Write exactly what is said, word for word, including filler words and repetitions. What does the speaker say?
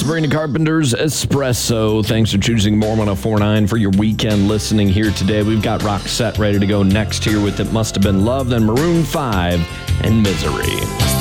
Sabrina Carpenter's Espresso. Thanks for choosing More one oh four point nine for your weekend listening here today. We've got Roxette ready to go next here with It Must Have Been Love, then Maroon five and Misery.